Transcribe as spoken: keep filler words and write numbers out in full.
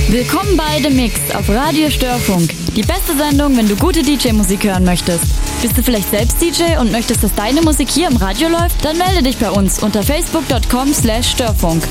Willkommen bei The Mix auf Radio Störfunk. Die beste Sendung, wenn du gute D J-Musik hören möchtest. Bist du vielleicht selbst D J und möchtest, dass deine Musik hier im Radio läuft? Dann melde dich bei uns unter facebook punkt com slash Störfunk.